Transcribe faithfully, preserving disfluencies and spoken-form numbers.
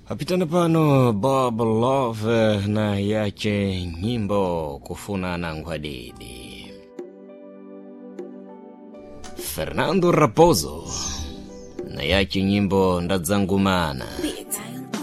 Apitana pano Bob Love na yache nyimbo kufunana ngwadidi. Fernando Raposo na yache nyimbo ndadzangumana.